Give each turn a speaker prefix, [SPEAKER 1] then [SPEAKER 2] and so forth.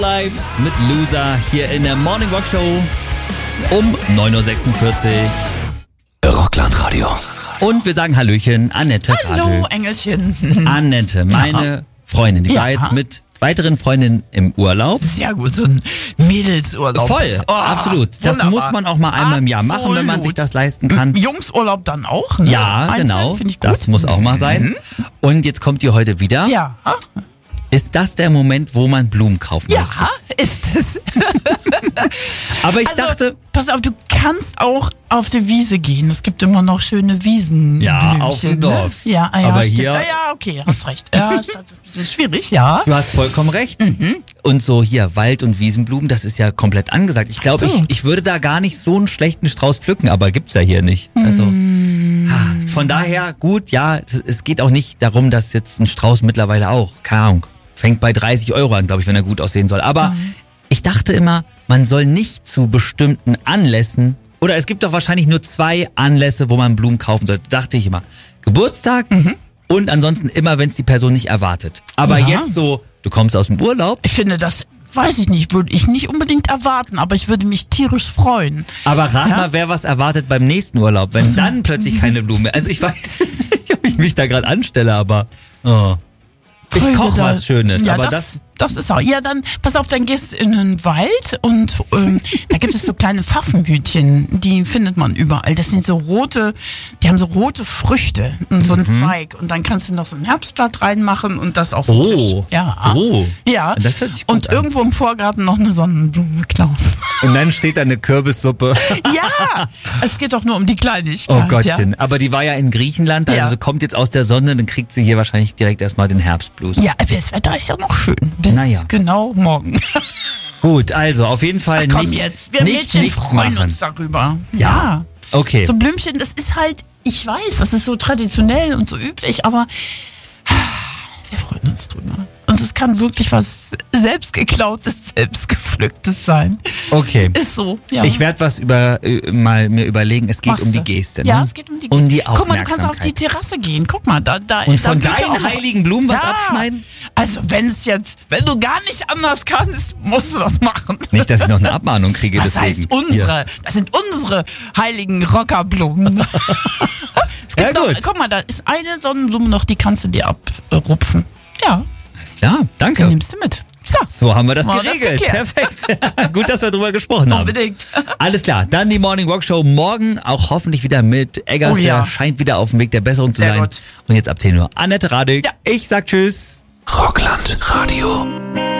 [SPEAKER 1] Lives mit Loser hier in der Morning Rock Show um 9.46 Uhr.
[SPEAKER 2] Rockland-Radio.
[SPEAKER 1] Und wir sagen Hallöchen, Annette.
[SPEAKER 3] Hallo, Engelchen.
[SPEAKER 1] Annette, meine Freundin, die war jetzt mit weiteren Freundinnen im Urlaub.
[SPEAKER 3] Sehr gut, so ein Mädelsurlaub.
[SPEAKER 1] Voll, absolut. Das
[SPEAKER 3] wunderbar.
[SPEAKER 1] muss man auch mal einmal im Jahr machen, wenn man sich das leisten kann.
[SPEAKER 3] Jungsurlaub dann auch, ne?
[SPEAKER 1] Ja,
[SPEAKER 3] Einzeln,
[SPEAKER 1] genau.
[SPEAKER 3] Finde ich gut.
[SPEAKER 1] Das muss auch mal sein. Und jetzt kommt ihr heute wieder.
[SPEAKER 3] Ja.
[SPEAKER 1] Ist das der Moment, wo man Blumen kaufen müsste?
[SPEAKER 3] Ja, ist es.
[SPEAKER 1] Aber ich
[SPEAKER 3] Also,
[SPEAKER 1] dachte...
[SPEAKER 3] Pass auf, du kannst auch auf die Wiese gehen. Es gibt immer noch schöne Wiesen.
[SPEAKER 1] Ja, auf dem Dorf.
[SPEAKER 3] Ne? Ja,
[SPEAKER 1] Aber
[SPEAKER 3] stimmt.
[SPEAKER 1] hier-
[SPEAKER 3] Ja, okay, hast recht. Ja, das ist ein bisschen schwierig, ja.
[SPEAKER 1] Du hast vollkommen recht. Und so hier Wald- und Wiesenblumen, das ist ja komplett angesagt. Ich glaube,
[SPEAKER 3] So.
[SPEAKER 1] ich würde da gar nicht so einen schlechten Strauß pflücken, aber gibt's ja hier nicht. Also von daher gut, ja, es geht auch nicht darum, dass jetzt ein Strauß mittlerweile auch, keine Ahnung, fängt bei 30 Euro an, glaube ich, wenn er gut aussehen soll. Aber ich dachte immer, man soll nicht zu bestimmten Anlässen, oder es gibt doch wahrscheinlich nur 2 Anlässe, wo man Blumen kaufen sollte. Dachte ich immer. Geburtstag und ansonsten immer, wenn es die Person nicht erwartet. Aber
[SPEAKER 3] Ja.
[SPEAKER 1] jetzt so, du kommst aus dem Urlaub,
[SPEAKER 3] Ich finde, das weiß ich nicht, würde ich nicht unbedingt erwarten, aber ich würde mich tierisch freuen.
[SPEAKER 1] aber rat
[SPEAKER 3] Ja.
[SPEAKER 1] mal, wer was erwartet beim nächsten Urlaub, wenn dann plötzlich keine Blume mehr. Also ich weiß es nicht, ob ich mich da gerade anstelle, aber ich
[SPEAKER 3] Freude
[SPEAKER 1] koche
[SPEAKER 3] da.
[SPEAKER 1] was Schönes,
[SPEAKER 3] Ja,
[SPEAKER 1] aber
[SPEAKER 3] das ist auch. Ja, dann pass auf, dann gehst du in den Wald und da gibt es so kleine Pfaffenhütchen, die findet man überall. Das sind so rote, die haben so rote Früchte und so ein Zweig und dann kannst du noch so ein Herbstblatt reinmachen und das auf den
[SPEAKER 1] Oh.
[SPEAKER 3] Tisch. Ja.
[SPEAKER 1] Oh.
[SPEAKER 3] Ja.
[SPEAKER 1] Das hört sich gut
[SPEAKER 3] und
[SPEAKER 1] an.
[SPEAKER 3] irgendwo im Vorgarten noch eine Sonnenblume klauen.
[SPEAKER 1] und dann steht da eine Kürbissuppe.
[SPEAKER 3] Ja, es geht doch nur um die Kleinigkeit.
[SPEAKER 1] Oh Gottchen, aber die war ja in Griechenland, also
[SPEAKER 3] Ja.
[SPEAKER 1] sie kommt jetzt aus der Sonne, dann kriegt sie hier wahrscheinlich direkt erstmal den Herbstblues.
[SPEAKER 3] Ja, aber das Wetter ist ja noch schön. Bis
[SPEAKER 1] Naja.
[SPEAKER 3] genau morgen.
[SPEAKER 1] Gut, also auf jeden Fall
[SPEAKER 3] Komm
[SPEAKER 1] nicht,
[SPEAKER 3] jetzt, wir
[SPEAKER 1] nichts
[SPEAKER 3] Mädchen freuen
[SPEAKER 1] machen.
[SPEAKER 3] uns darüber.
[SPEAKER 1] Ja. Okay.
[SPEAKER 3] So Blümchen, das ist halt, ich weiß, das ist so traditionell und so üblich, aber wir freuen uns drüber. Und es kann wirklich was selbstgeklautes, selbstgepflücktes sein.
[SPEAKER 1] Okay.
[SPEAKER 3] Ist so, ja.
[SPEAKER 1] Ich werde was mal mir überlegen. Es geht
[SPEAKER 3] Machst
[SPEAKER 1] um die
[SPEAKER 3] du.
[SPEAKER 1] Geste.
[SPEAKER 3] Ja,
[SPEAKER 1] ne?
[SPEAKER 3] es geht um die Geste.
[SPEAKER 1] Um die
[SPEAKER 3] Guck mal, du kannst auf die
[SPEAKER 1] Aufmerksamkeit.
[SPEAKER 3] Terrasse gehen. Guck mal, da
[SPEAKER 1] Und von
[SPEAKER 3] blüht ja auch
[SPEAKER 1] deinen
[SPEAKER 3] noch-
[SPEAKER 1] heiligen Blumen was
[SPEAKER 3] Ja.
[SPEAKER 1] abschneiden?
[SPEAKER 3] Also wenn du gar nicht anders kannst, musst du das machen.
[SPEAKER 1] Nicht, dass ich noch eine Abmahnung kriege
[SPEAKER 3] Das
[SPEAKER 1] deswegen.
[SPEAKER 3] heißt das sind unsere heiligen Rockerblumen. Es
[SPEAKER 1] Ja,
[SPEAKER 3] gibt noch,
[SPEAKER 1] gut.
[SPEAKER 3] guck mal, da ist eine Sonnenblume noch, die kannst du dir abrupfen. Ja,
[SPEAKER 1] Alles klar,
[SPEAKER 3] die
[SPEAKER 1] danke.
[SPEAKER 3] nimmst du mit.
[SPEAKER 1] So haben wir das
[SPEAKER 3] War das
[SPEAKER 1] geregelt.
[SPEAKER 3] geklärt.
[SPEAKER 1] Perfekt. Gut, dass wir drüber gesprochen haben.
[SPEAKER 3] Unbedingt.
[SPEAKER 1] Alles klar, dann die Morning Rock Show morgen auch hoffentlich wieder mit Eggers,
[SPEAKER 3] Oh ja.
[SPEAKER 1] der scheint wieder auf dem Weg der Besserung zu
[SPEAKER 3] Sehr
[SPEAKER 1] sein.
[SPEAKER 3] gut.
[SPEAKER 1] Und jetzt ab 10 Uhr Annette Radig.
[SPEAKER 3] Ja.
[SPEAKER 1] Ich sag tschüss.
[SPEAKER 2] Rockland-Radio.